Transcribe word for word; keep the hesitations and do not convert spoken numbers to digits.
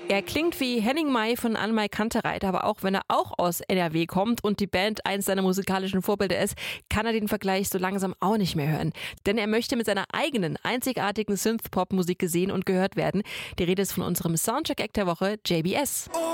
Er klingt wie Henning May von Anne-Mai Kantereit, aber auch wenn er auch aus N R W kommt und die Band eins seiner musikalischen Vorbilder ist, kann er den Vergleich so langsam auch nicht mehr hören. Denn er möchte mit seiner eigenen, einzigartigen Synth-Pop-Musik gesehen und gehört werden. Die Rede ist von unserem Soundcheck-Act der Woche, J B S.